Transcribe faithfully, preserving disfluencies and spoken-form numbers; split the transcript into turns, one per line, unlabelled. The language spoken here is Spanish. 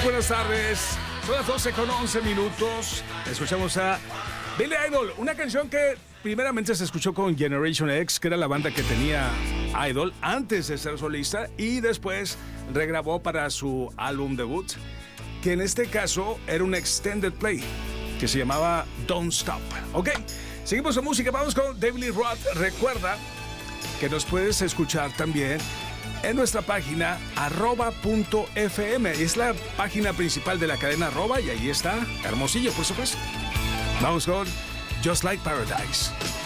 Buenas tardes, son las doce con once minutos. Escuchamos a Billy Idol, una canción que primeramente se escuchó con Generation X, que era la banda que tenía Idol antes de ser solista, y después regrabó para su álbum debut, que en este caso era un extended play que se llamaba Don't Stop. Ok, seguimos con música, vamos con David Lee Roth. Recuerda que nos puedes escuchar también en nuestra página arroba punto fm. Es la página principal de la cadena arroba, y ahí está Hermosillo, por supuesto. Vamos con Just Like Paradise.